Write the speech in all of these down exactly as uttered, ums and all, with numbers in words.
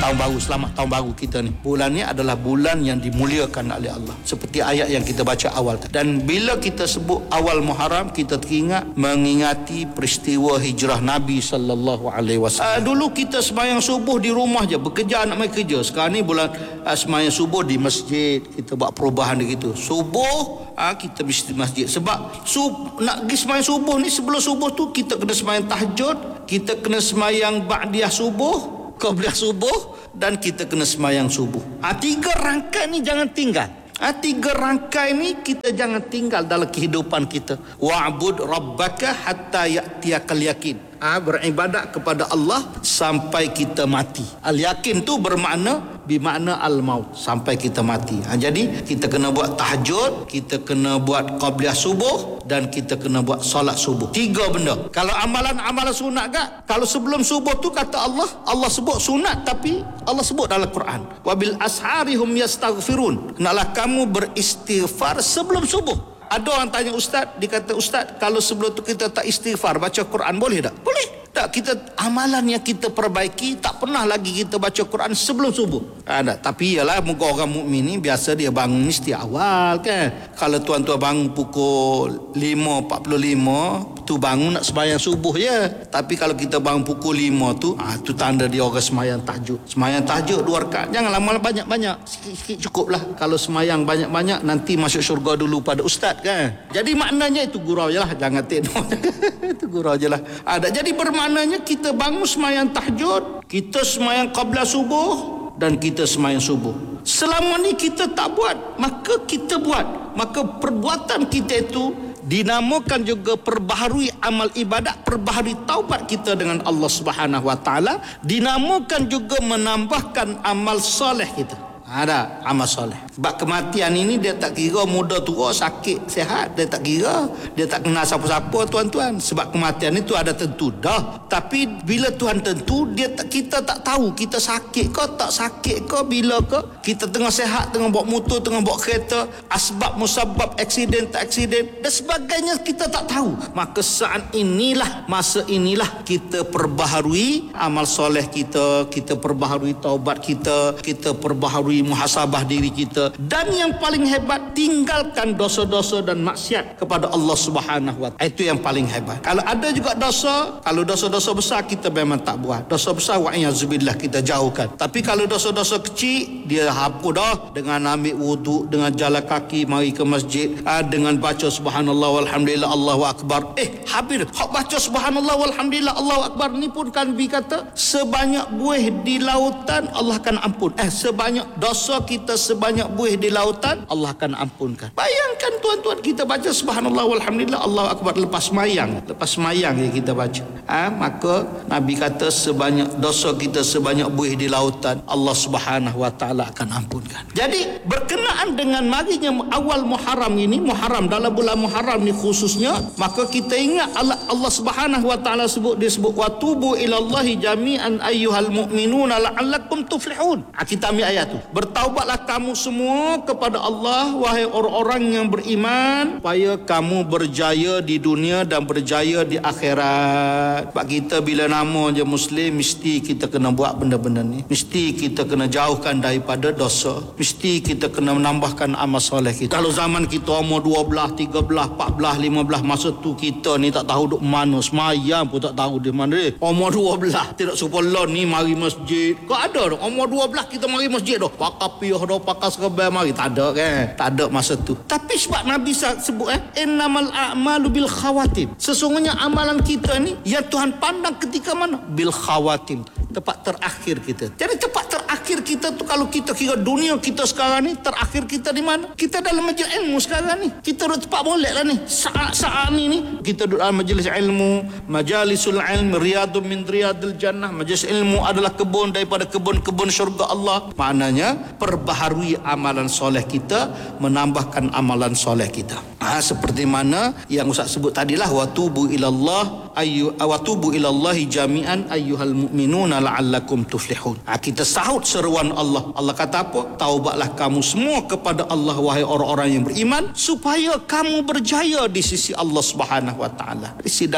tahun baru, selamat tahun baru kita ni. Bulan ni adalah bulan yang dimuliakan oleh Allah, seperti ayat yang kita baca awal. Dan bila kita sebut awal Muharram, kita teringat mengingati peristiwa hijrah Nabi sallallahu alaihi wasallam. Uh, dulu kita sembahyang subuh di rumah je, bekerja nak main kerja. Sekarang ni bulan uh, sembahyang subuh di masjid, kita buat perubahan begitu. Subuh uh, kita mesti di masjid. Sebab sub, nak pergi sembahyang subuh ni, sebelum subuh tu kita kena sembahyang tahajud, kita kena sembahyang ba'diyah subuh, qabliyah subuh, dan kita kena sembahyang subuh. Ha, tiga rangkaian ni jangan tinggal. Ha, tiga rangkaian ni kita jangan tinggal dalam kehidupan kita. Wa'bud rabbaka hatta ya'tiyakal yakin. Ha, beribadat kepada Allah sampai kita mati. Al-yakin tu bermakna bermakna al-maut, sampai kita mati. Ha, jadi kita kena buat tahajud, kita kena buat qabliyah subuh, dan kita kena buat solat subuh. Tiga benda. Kalau amalan-amalan sunat gak? Kalau sebelum subuh tu kata Allah, Allah sebut sunat, tapi Allah sebut dalam Quran, wabil asharihum yastaghfirun. Hendaklah kamu beristighfar sebelum subuh. Ada orang tanya ustaz, dia kata ustaz, kalau sebelum tu kita tak istighfar, baca Quran boleh tak? Boleh. Tak, kita amalan yang kita perbaiki, tak pernah lagi kita baca Quran sebelum subuh. Ada, tapi ialah muka orang mukmin ni biasa dia bangun mesti awal kan. Kalau tuan-tuan bangun pukul lima empat puluh lima, tu bangun nak sembahyang subuh je. Tapi kalau kita bangun pukul lima tu, ah tu tanda dia orang sembahyang tahajud. Sembahyang tahajud dua rakaat. Jangan lama banyak-banyak, sikit-sikit cukuplah. Kalau sembahyang banyak-banyak nanti masuk syurga dulu pada ustaz kan. Jadi maknanya itu gurau je lah, jangan tengok. Itu gurau je lah. Ada, jadi bermakna maknanya kita bangun sembahyang tahajud, kita sembahyang qabliyah subuh, dan kita sembahyang subuh. Selama ni kita tak buat, maka kita buat. Maka perbuatan kita itu dinamakan juga perbaharui amal ibadat, perbaharui taubat kita dengan Allah Subhanahu wa taala, dinamakan juga menambahkan amal soleh kita. Ada amal soleh. Sebab kematian ini dia tak kira muda tua, sakit, sihat, dia tak kira. Dia tak kenal siapa-siapa tuan-tuan. Sebab kematian itu ada tentu dah. Tapi bila Tuhan tentu, dia tak, kita tak tahu kita sakit ke tak sakit ke, bila ke. Kita tengah sihat, tengah bawa motor, tengah bawa kereta, asbab musabab, aksiden tak aksiden dan sebagainya kita tak tahu. Maka saat inilah, masa inilah kita perbaharui amal soleh kita, kita perbaharui taubat kita, kita perbaharui muhasabah diri kita, dan yang paling hebat, tinggalkan dosa-dosa dan maksiat kepada Allah Subhanahu wa taala. Itu yang paling hebat. Kalau ada juga dosa, kalau dosa-dosa besar kita memang tak buat. Dosa besar wa'iyyazubillah kita jauhkan. Tapi kalau dosa-dosa kecil, dia hapus dah dengan ambil wuduk, dengan jalan kaki mari ke masjid, dengan baca subhanallah walhamdulillah Allahu akbar. Eh habis hak baca subhanallah walhamdulillah Allahu akbar ni pun kan Nabi kata sebanyak buih di lautan Allah akan ampun. Eh sebanyak dosa kita sebanyak buih di lautan Allah akan ampunkan. Bayangkan tuan-tuan, kita baca subhanallah walhamdulillah Allahu akbar lepas semayang, lepas semayang yang kita baca. Ha, maka Nabi kata sebanyak dosa kita sebanyak buih di lautan Allah Subhanahu wa taala akan ampunkan. Jadi berkenaan dengan marinya awal Muharram ini, Muharram dalam bulan Muharram ni khususnya, maka kita ingat Allah, Allah Subhanahu wa taala sebut, dia sebut watubu ilallahi jami'an ayyuhal mu'minuna la'allakum tuflihun. Ha, kita ambil ayat tu. Bertaubatlah kamu semua kepada Allah, wahai orang-orang yang beriman, supaya kamu berjaya di dunia dan berjaya di akhirat. Sebab kita bila nama je Muslim, mesti kita kena buat benda-benda ni. Mesti kita kena jauhkan daripada dosa. Mesti kita kena menambahkan amal soleh kita. Kalau zaman kita umur dua belas, tiga belas, empat belas, lima belas, masa tu kita ni tak tahu duk mana, semayang pun tak tahu di mana. Eh, umur dua belas, tidak sepuluh ni mari masjid. Kau ada dong, umur dua belas kita mari masjid dah. Pakai piyah dah, pakai serban mari. Tak ada kan? Tak ada masa tu. Tapi sebab Nabi sebut eh, innamal a'malu bil khawatim. Sesungguhnya amalan kita ni yang Tuhan pandang ketika mana? Bil khawatim. Tempat terakhir kita. Jadi tempat terakhir kita tu, kalau kita kira dunia kita sekarang ni, terakhir kita di mana? Kita dalam majlis ilmu sekarang ni. Kita duduk tempat boleh lah ni. Saat-saat ni ni kita duduk dalam majlis ilmu, majalisul ilm, riyadun min riyadil jannah. Majlis ilmu adalah kebun daripada kebun-kebun syurga Allah. Maknanya perbaharui amalan soleh kita, menambahkan amalan soleh kita. Ha, seperti mana yang Ustaz sebut tadilah, watubu ilallah ayyu watubu ilallahi jami'an ayyuhal mu'minuna la'allakum tuflihun. Ha, kita sahut seruan Allah. Allah kata apa? Taubatlah kamu semua kepada Allah, wahai orang-orang yang beriman, supaya kamu berjaya di sisi Allah Subhanahu wa taala. Di sidang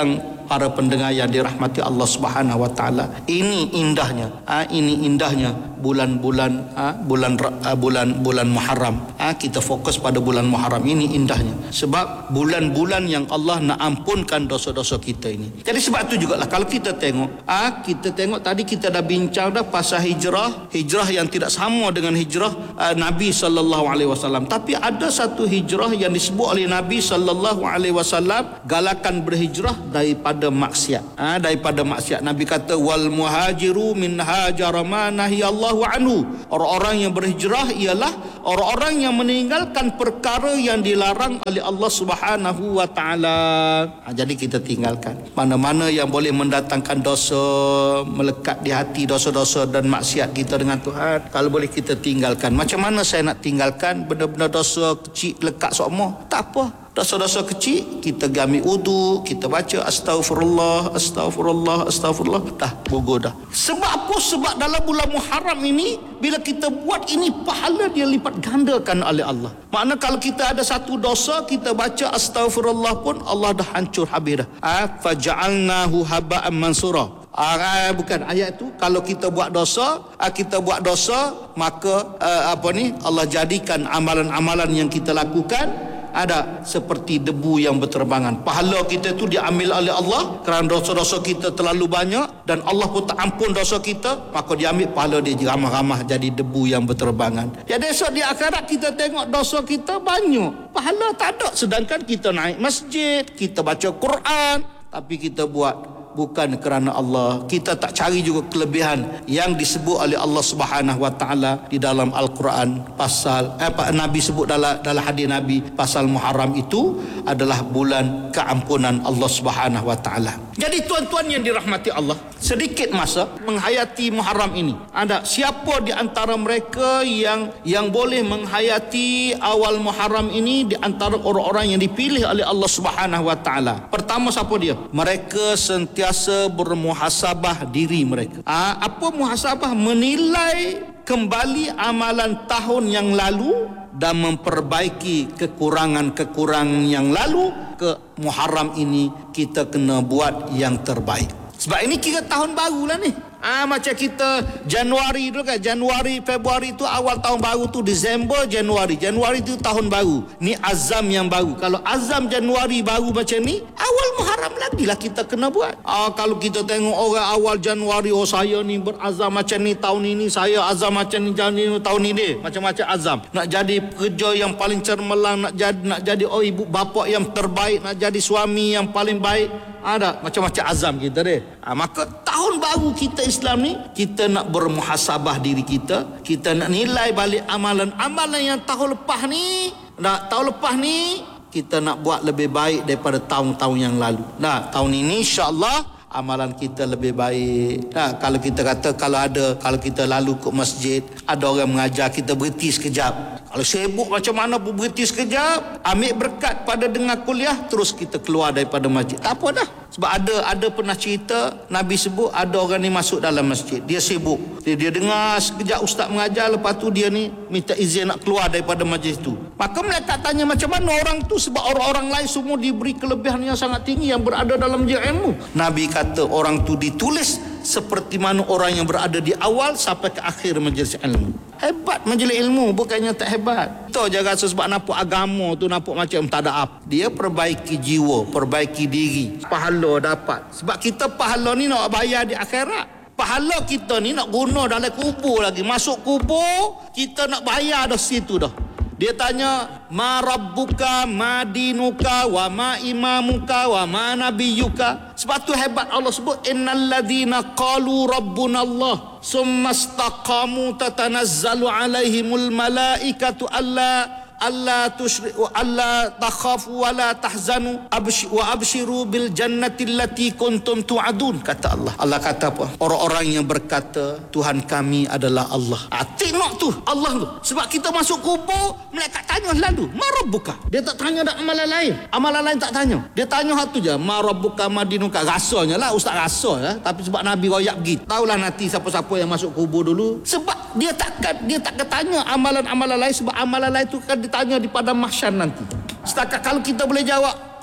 para pendengar yang dirahmati Allah Subhanahu wa taala. Ini indahnya, ha, ini indahnya bulan-bulan ha, bulan ha, bulan bulan Muharram. Ha, kita fokus pada bulan Muharram ini indahnya. Sebab bulan-bulan yang Allah nak ampunkan dosa-dosa kita ini. Jadi sebab tu jugalah kalau kita tengok, ha, kita tengok tadi kita dah bincang dah pasal hijrah, hijrah yang tidak sama dengan hijrah uh, Nabi sallallahu alaihi wasallam. Tapi ada satu hijrah yang disebut oleh Nabi sallallahu alaihi wasallam, galakan berhijrah daripada maksiat. Ha, daripada maksiat. Nabi kata wal muhajiru min hajara ma nahiyallahu anhu. Orang-orang yang berhijrah ialah orang-orang yang meninggalkan perkara yang dilarang oleh Allah Subhanahu wa taala. Ha, jadi kita tinggalkan mana-mana yang boleh mendatangkan dosa, melekat di hati dosa-dosa dan maksiat kita dengan Tuhan. Kalau boleh kita tinggalkan. Macam mana saya nak tinggalkan benda-benda dosa kecil lekat semua? Tak apa. Dosa-dosa kecil kita ambil wudu, kita baca astaghfirullah, astaghfirullah, astaghfirullah, dah gugur dah. Sebab apa? Sebab dalam bulan Muharram ini bila kita buat ini pahala dia lipat gandakan oleh Allah. Makna kalau kita ada satu dosa kita baca astaghfirullah pun Allah dah hancur habis dah. Ah faja'alnahu haba'an mansura. Ah, bukan ayat itu kalau kita buat dosa, ah, kita buat dosa maka ah, apa ni Allah jadikan amalan-amalan yang kita lakukan ada seperti debu yang berterbangan. Pahala kita tu diambil oleh Allah kerana dosa-dosa kita terlalu banyak dan Allah pun tak ampun dosa kita, maka dia ambil pahala dia ramah-ramah jadi debu yang berterbangan. Jadi esok di akhirat kita tengok dosa kita banyak, pahala tak ada, sedangkan kita naik masjid, kita baca Quran, tapi kita buat bukan kerana Allah. Kita tak cari juga kelebihan yang disebut oleh Allah Subhanahu wa taala di dalam Al-Quran pasal eh, Nabi sebut dalam dalam hadis Nabi pasal Muharram itu adalah bulan keampunan Allah Subhanahu wa taala. Jadi tuan-tuan yang dirahmati Allah, sedikit masa menghayati Muharram ini. Ada siapa di antara mereka yang yang boleh menghayati awal Muharram ini di antara orang-orang yang dipilih oleh Allah Subhanahu wa taala? Pertama siapa dia? Mereka sentiasa bermuhasabah diri mereka. Ha, apa muhasabah? Menilai kembali amalan tahun yang lalu dan memperbaiki kekurangan-kekurangan yang lalu. Ke Muharram ini kita kena buat yang terbaik. Sebab ini kira tahun baru lah ni. Ah, macam kita Januari tu kan, Januari, Februari tu awal tahun baru tu, Disember, Januari. Januari tu tahun baru. Ni azam yang baru. Kalau azam Januari baru macam ni, awal Muharram lagi lah kita kena buat. Ah, kalau kita tengok orang awal Januari, oh saya ni berazam macam ni tahun ini, saya azam macam ni tahun ini, macam-macam azam. Nak jadi pekerja yang paling cermelang, nak jadi nak jadi oh ibu bapa yang terbaik, nak jadi suami yang paling baik. Ada macam-macam azam kita deh. Ah, maka tahun baru kita Islam ni, kita nak bermuhasabah diri kita, kita nak nilai balik amalan-amalan yang tahun lepas ni. Nah, tahun lepas ni kita nak buat lebih baik daripada tahun-tahun yang lalu. Nah, tahun ini insya-Allah amalan kita lebih baik. Nah, kalau kita kata kalau ada kalau kita lalu ke masjid, ada orang mengajar kita berhenti sekejap. Kalau sibuk macam mana pun berhenti sekejap, ambil berkat pada dengar kuliah, terus kita keluar daripada masjid. Tak apa dah. Sebab ada ada pernah cerita Nabi sebut ada orang ni masuk dalam masjid, dia sibuk, dia, dia dengar sekejap ustaz mengajar, lepas tu dia ni minta izin nak keluar daripada majlis tu. Maka mereka tanya macam mana orang tu, sebab orang-orang lain semua diberi kelebihan yang sangat tinggi yang berada dalam majlis ilmu. Nabi kata orang tu ditulis seperti mana orang yang berada di awal sampai ke akhir majlis ilmu. Hebat majlis ilmu, bukannya tak hebat. Itu je rasa sebab nampak agama tu nampak macam tak ada apa. Dia perbaiki jiwa, perbaiki diri, pahala dapat. Sebab kita pahala ni nak bayar di akhirat. Pahala kita ni nak guna dalam kubur lagi. Masuk kubur, kita nak bayar dah situ dah. Dia tanya, ma rabbuka, ma dinuka, wa ma imamuka, wa ma nabiyuka. Sebab tu hebat Allah sebut, innal ladhina qalu rabbuna Allah summa istaqamu tatanazzalu alaihimul malaikatu alla alla tusyriku alla takhafu wa la tahzanu abshi wa abshiru bil jannati allati kuntum tu'adun. Kata Allah. Allah kata apa? Orang-orang yang berkata Tuhan kami adalah Allah. Ah, tengok tu Allah tu. Sebab kita masuk kubur, mereka tanya lalu, ma rabbuka. Dia tak tanya dak amalan lain. Amalan lain tak tanya. Dia tanya satu je, ma rabbuka madinuka. Rasanya lah ustaz rasa ya, tapi sebab Nabi royak begitu. Taulah nanti siapa-siapa yang masuk kubur dulu. Sebab dia takkan dia tak tanya amalan-amalan lain, sebab amalan lain tu kan ditanya di padang mahsyar nanti. Setakat kalau kita boleh jawab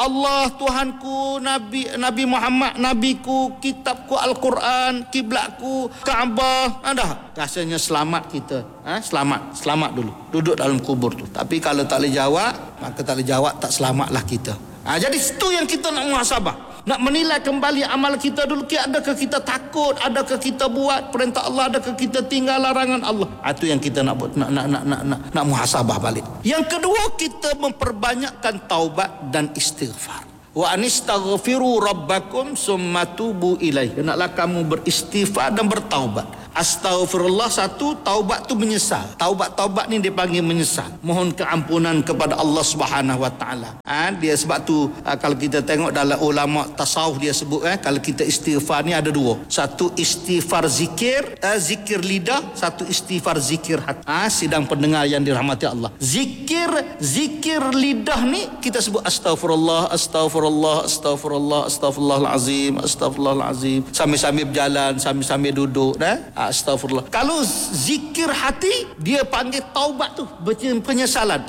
Allah Tuhanku, Nabi Nabi Muhammad nabiku, kitabku Al-Quran, kiblatku Kaabah. Ada rasanya selamat kita. Ha? Selamat, selamat dulu. Duduk dalam kubur tu. Tapi kalau tak boleh jawab, maka tak boleh jawab, tak selamatlah kita. Ha, jadi itu yang kita nak muhasabah. Nak menilai kembali amal kita dulu. Adakah kita takut? Adakah kita buat perintah Allah? Adakah kita tinggal larangan Allah? Itu yang kita nak buat, nak nak nak nak nak, nak muhasabah balik. Yang kedua, kita memperbanyakkan taubat dan istighfar. Wa anistaghfiru rabbakum summa tubu ilaihi. Hendaklah kamu beristighfar dan bertaubat. Astaghfirullah satu, taubat tu menyesal. Taubat-taubat ni dipanggil menyesal. Mohon keampunan kepada Allah Subhanahu Wa Taala. Ha, dia sebab tu ha, kalau kita tengok dalam ulama tasawuf dia sebut eh, kalau kita istighfar ni ada dua. Satu istighfar zikir, eh, zikir lidah, satu istighfar zikir hati. Ha, sidang pendengar yang dirahmati Allah. Zikir zikir lidah ni kita sebut astaghfirullah, astaghfirullah, astaghfirullah, astaghfirullahalazim, astaghfirullahalazim. Sambil-sambil berjalan, sambil-sambil duduk, eh? Astaghfirullah. Kalau zikir hati, dia panggil taubat tu, penyesalan.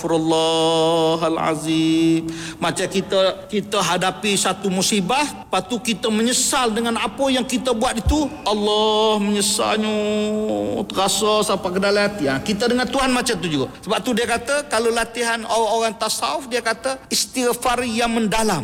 Astaghfirullahalazim. Macam kita kita hadapi satu musibah, lepas tu kita menyesal dengan apa yang kita buat itu. Allah menyesalnya, terasa sampai ke dalam hati. Ha, kita dengan Tuhan macam tu juga. Sebab tu dia kata, kalau latihan orang-orang tasawuf, dia kata istighfar yang mendalam.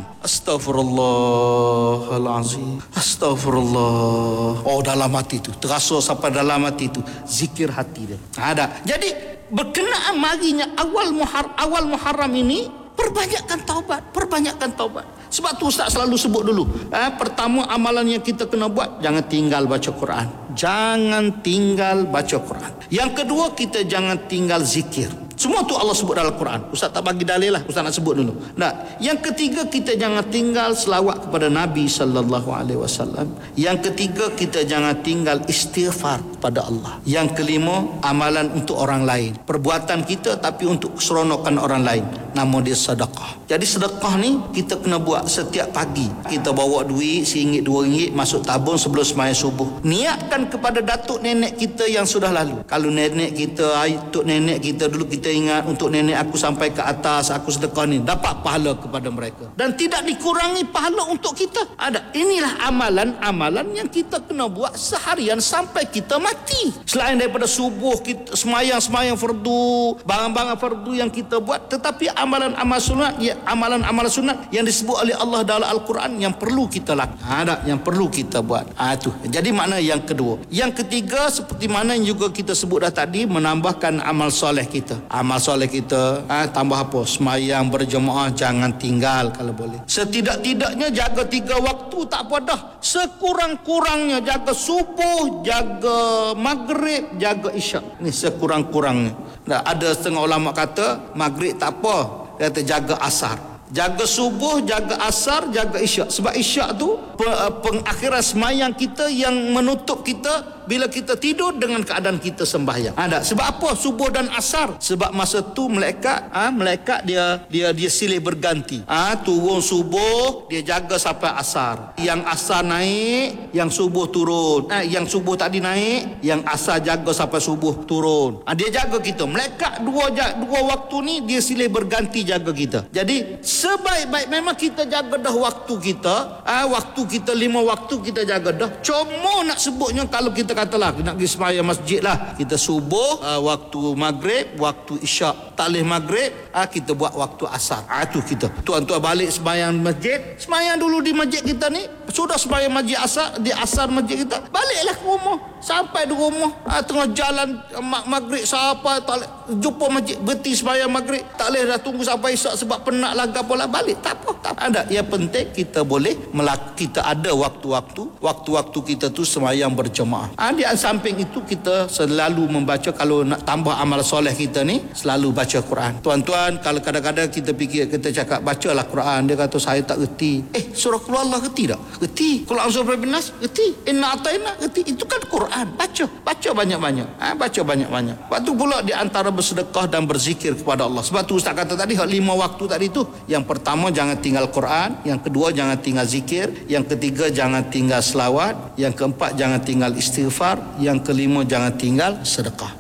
Astaghfirullahalazim. Astaghfirullah. Oh, dalam hati tu, terasa sampai dalam hati tu, zikir hati dia. Ada. Jadi berkenaan marinya awal Muharram, awal Muharram ini, perbanyakkan taubat, perbanyakkan taubat. Sebab tu Ustaz selalu sebut dulu, eh, pertama amalan yang kita kena buat, jangan tinggal baca Quran. Jangan tinggal baca Quran. Yang kedua, kita jangan tinggal zikir. Semua tu Allah sebut dalam Quran. Ustaz tak bagi dalil lah, Ustaz nak sebut dulu. Nah, yang ketiga, kita jangan tinggal selawat kepada Nabi sallallahu alaihi wasallam. Yang ketiga, kita jangan tinggal istighfar pada Allah. Yang kelima, amalan untuk orang lain. Perbuatan kita tapi untuk keseronokan orang lain. Nama dia sedekah. Jadi sedekah ni kita kena buat setiap pagi. Kita bawa duit seringgit dua ringgit masuk tabung sebelum sembahyang subuh. Niatkan kepada datuk nenek kita yang sudah lalu. Kalau nenek kita, datuk nenek kita dulu, kita ingat untuk nenek aku sampai ke atas, aku sedekah ni, dapat pahala kepada mereka. Dan tidak dikurangi pahala untuk kita. Ada. Inilah amalan-amalan yang kita kena buat seharian sampai kita mati. Selain daripada subuh kita semayang-semayang fardu, barang-barang fardu yang kita buat, tetapi amalan-amal sunat, ya, amalan-amal sunat yang disebut oleh Allah dalam Al-Quran yang perlu kita lakukan. Ada yang perlu kita buat. Ha, tu. Jadi makna yang kedua. Yang ketiga, seperti mana yang juga kita sebut dah tadi, menambahkan amal soleh kita. Amal soleh kita, ha, tambah apa? Semayang berjemaah jangan tinggal kalau boleh. Setidak-tidaknya jaga tiga waktu, tak apa dah. Sekurang-kurangnya jaga subuh, jaga maghrib, jaga isyak. Ni sekurang-kurangnya. Nah, ada setengah ulama kata maghrib tak apa, dia kata jaga asar. Jaga subuh, jaga asar, jaga isyak. Sebab isyak tu pengakhiran semayang kita yang menutup kita bila kita tidur dengan keadaan kita sembahyang. Ada. Sebab apa subuh dan asar? Sebab masa tu malaikat, ah ha, malaikat dia dia dia silih berganti. Ah ha, turun subuh, dia jaga sampai asar. Yang asar naik, yang subuh turun. Ah ha, yang subuh tadi naik, yang asar jaga sampai subuh turun. Ah ha, dia jaga kita. Malaikat dua dua waktu ni dia silih berganti jaga kita. Jadi sebaik-baik memang kita jaga dah waktu kita. Ah ha, waktu kita lima waktu kita jaga dah. Cuma nak sebutnya kalau kita katalah nak pergi sembahyang masjid lah, kita subuh, uh, waktu maghrib, waktu isyak. Tak boleh maghrib, uh, kita buat waktu asar. Ah tu kita. Tuan-tuan balik sembahyang masjid, sembahyang dulu di masjid kita ni. Sudah sembahyang masjid asar, di asar masjid kita, baliklah ke rumah. Sampai di rumah, uh, tengah jalan uh, maghrib sampai tak boleh jumpa masjid, berhenti sembahyang maghrib. Tak boleh dah tunggu sampai isyak sebab penat lah gapolah, balik. Tak apa, tak ada. Yang penting kita boleh melakukan, kita ada waktu-waktu, waktu-waktu kita tu sembahyang berjemaah. Ha, di samping itu kita selalu membaca, kalau nak tambah amal soleh kita ni, selalu baca Quran. Tuan-tuan, kalau kadang-kadang kita fikir, kita cakap bacalah Quran, dia kata saya tak reti. Eh, surah Qul Allah reti tak? Reti. Qul a'udzu birabbin nas, reti. Inna a'tayna, reti. Itu kan Quran. Baca, baca banyak-banyak. Ha, baca banyak-banyak. Waktu pula di antara bersedekah dan berzikir kepada Allah. Sebab tu Ustaz kata tadi, lima waktu tadi tu, yang pertama jangan tinggal Quran, yang kedua jangan tinggal zikir, yang ketiga jangan tinggal selawat, yang keempat jangan tinggal istighfar, yang kelima jangan tinggal sedekah.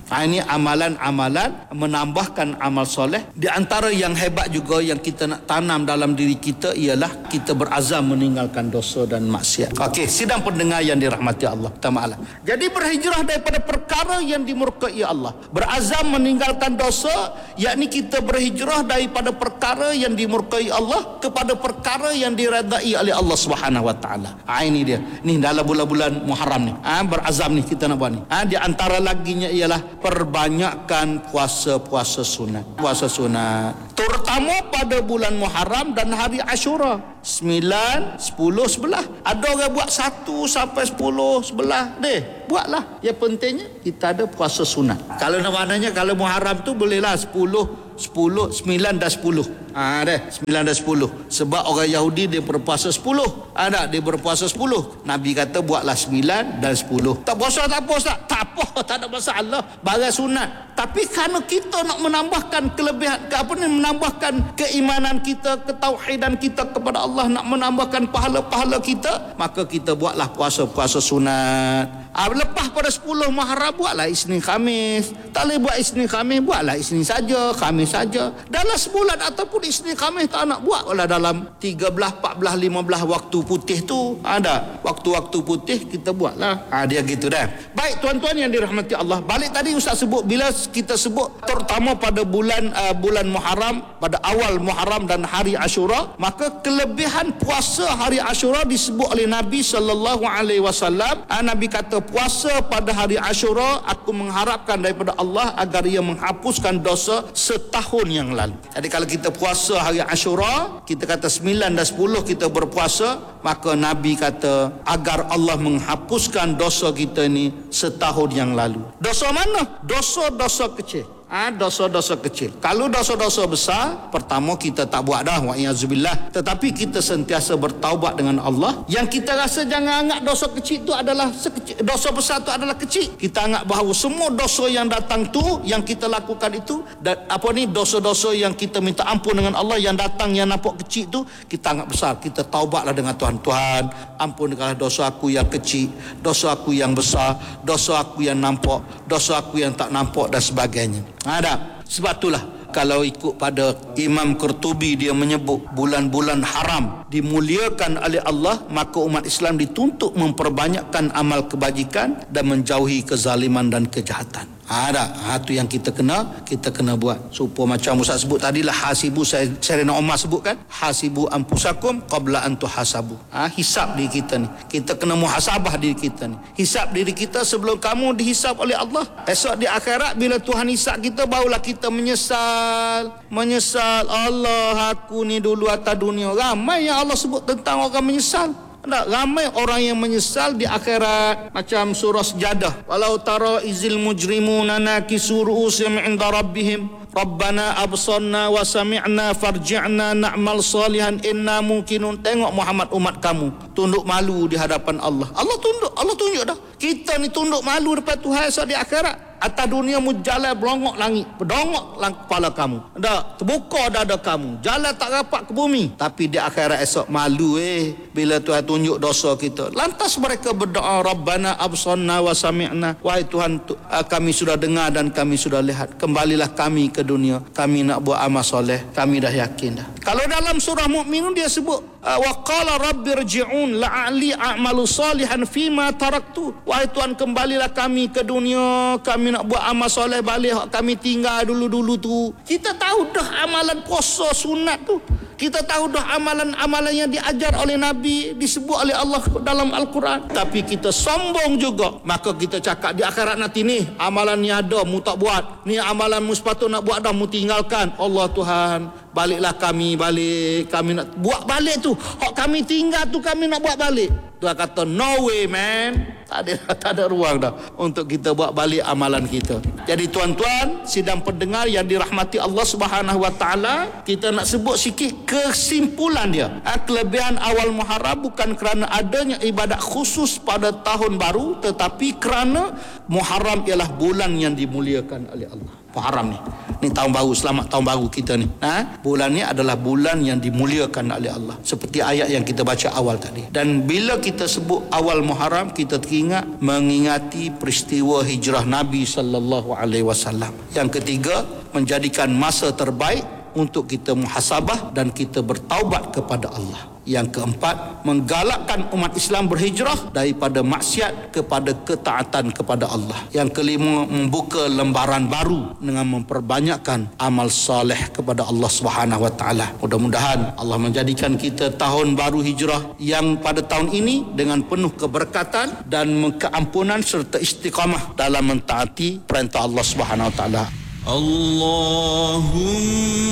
Ha, ini amalan-amalan menambahkan amal soleh. Di antara yang hebat juga yang kita nak tanam dalam diri kita ialah kita berazam meninggalkan dosa dan maksiat. Okey, sidang pendengar yang dirahmati Allah Ta'ala. Jadi berhijrah daripada perkara yang dimurkai Allah. Berazam meninggalkan dosa, yakni kita berhijrah daripada perkara yang dimurkai Allah kepada perkara yang diredai oleh Allah Subhanahu Wa Ta'ala. Ha, ini dia. Ni dalam bulan-bulan Muharram ni. Ha, berazam ni kita nak buat ni. Ha, di antara laginya ialah perbanyakkan puasa-puasa sunat. Puasa sunat. Terutama pada bulan Muharram dan hari Ashura. sembilan, sepuluh, sebelas. Ada orang buat satu sampai sepuluh, sebelas. Deh, buatlah. Yang pentingnya kita ada puasa sunat. Kalau namanya kalau Muharram tu bolehlah sepuluh, sepuluh, sembilan dan sepuluh. Ah, deh, sembilan dan sepuluh. Sebab orang Yahudi dia berpuasa sepuluh. Ada dia berpuasa sepuluh. Nabi kata buatlah sembilan dan sepuluh. Tak puasa tak apa Ustaz. Tak apa, tak ada masalah. Barang sunat. Tapi kerana kita nak menambahkan kelebihan, ke apa ni, menambahkan keimanan kita, ketauhidan kita kepada Allah, nak menambahkan pahala-pahala kita, maka kita buatlah puasa-puasa sunat. Ah, lepas pada sepuluh Muharram buatlah Isnin Khamis. Tak boleh buat Isnin Khamis, buatlah Isnin saja, Khamis saja. Dalam sebulan ataupun Isnin Khamis tak nak buat, walau dalam tiga belas, empat belas, lima belas waktu putih tu ada. Waktu-waktu putih kita buatlah. Ah, dia gitu dah. Baik tuan-tuan yang dirahmati Allah. Balik tadi Ustaz sebut, bila kita sebut terutama pada bulan uh, bulan Muharram, pada awal Muharram dan hari Ashura, maka kelebihan puasa hari Ashura disebut oleh Nabi sallallahu alaihi wasallam. Nabi kata puasa pada hari Ashura, aku mengharapkan daripada Allah agar ia menghapuskan dosa setahun yang lalu. Jadi kalau kita puasa hari Ashura, kita kata sembilan dan sepuluh kita berpuasa, maka Nabi kata agar Allah menghapuskan dosa kita ni setahun yang lalu. Dosa mana? Dosa-dosa kecil. Ah, dosa-dosa kecil. Kalau dosa-dosa besar, pertama kita tak buat dah, wa'iyyazubillah. Tetapi kita sentiasa bertaubat dengan Allah. Yang kita rasa jangan anggap dosa kecil tu adalah sekecil, dosa besar tu adalah kecil. Kita anggap bahawa semua dosa yang datang tu, yang kita lakukan itu, dan apa ni, dosa-dosa yang kita minta ampun dengan Allah yang datang yang nampak kecil tu, kita anggap besar. Kita taubatlah dengan Tuhan. Tuhan, ampunkanlah dosa aku yang kecil, dosa aku yang besar, dosa aku yang nampak, dosa aku yang tak nampak dan sebagainya. Ada. Sebab itulah kalau ikut pada Imam Qurtubi, dia menyebut bulan-bulan haram dimuliakan oleh Allah, maka umat Islam dituntut memperbanyakkan amal kebajikan dan menjauhi kezaliman dan kejahatan. Ada. Ha, tu yang kita kena kita kena buat. Supaya macam Ustaz sebut tadilah, hasibu, saya Sayyidina Umar sebut kan, hasibu anfusakum qabla an tuhasabu. Ha, hisap diri kita ni. Kita kena muhasabah diri kita ni. Hisap diri kita sebelum kamu dihisap oleh Allah. Esok di akhirat bila Tuhan hisap kita, barulah kita menyesal. Menyesal, Allah, aku ni dulu atas dunia. Ramai yang Allah sebut tentang orang menyesal. Tak, ramai orang yang menyesal di akhirat. Macam surah Sejadah, walau tara izil mujrimuna nakisu ru'usihim 'inda rabbihim Rabbana absarna wa sami'na farji'na na'mal salihan inna mungkinun. Tengok Muhammad, umat kamu tunduk malu di hadapan Allah. Allah tunduk, Allah tunjuk dah. Kita ni tunduk malu depan Tuhan esok di akhirat. Atas dunia mu jalan berongok langit, berdongok lang kepala kamu. Dah terbuka dada kamu, jalan tak rapat ke bumi. Tapi di akhirat esok malu eh bila Tuhan tunjuk dosa kita. Lantas mereka berdoa, Rabbana absarna wa sami'na. Wahai Tuhan, kami sudah dengar dan kami sudah lihat. Kembalilah kami ke dunia. Kami nak buat amal soleh. Kami dah yakin dah. Kalau dalam surah Mukminun dia sebut, wa qala rabbirji'un la'ali a'malu salihan fima taraktu. Wahai Tuhan, kembalilah kami ke dunia. Kami nak buat amal soleh balik kami tinggal dulu-dulu tu. Kita tahu dah amalan puasa sunat tu. Kita tahu dah amalan-amalan yang diajar oleh Nabi, disebut oleh Allah dalam Al-Quran. Tapi kita sombong juga. Maka kita cakap di akhirat nanti ni, amalan ni ada, mu tak buat. Ni amalan mu sepatut nak buat dah, mu tinggalkan. Allah Tuhan, baliklah kami balik. Kami nak buat balik tu. Hak kami tinggal tu kami nak buat balik. Tuhan kata, no way man. Tak ada, tak ada ruang dah untuk kita buat balik amalan kita. Jadi tuan-tuan, sidang pendengar yang dirahmati Allah Subhanahu Wa Taala, kita nak sebut sikit kesimpulan dia. Ha, kelebihan awal Muharram bukan kerana adanya ibadat khusus pada tahun baru, tetapi kerana Muharram ialah bulan yang dimuliakan oleh Allah. Muharram ni. Ni tahun baru, selamat tahun baru kita ni. Ha? Bulan ni adalah bulan yang dimuliakan oleh Allah. Seperti ayat yang kita baca awal tadi. Dan bila kita sebut awal Muharram, kita teringat mengingati peristiwa hijrah Nabi sallallahu alaihi wasallam. Yang ketiga, menjadikan masa terbaik untuk kita muhasabah dan kita bertaubat kepada Allah. Yang keempat, menggalakkan umat Islam berhijrah daripada maksiat kepada ketaatan kepada Allah. Yang kelima, membuka lembaran baru dengan memperbanyakkan amal soleh kepada Allah Subhanahu wa taala. Mudah-mudahan Allah menjadikan kita tahun baru hijrah yang pada tahun ini dengan penuh keberkatan dan keampunan serta istiqamah dalam mentaati perintah Allah Subhanahu wa taala. Allahumma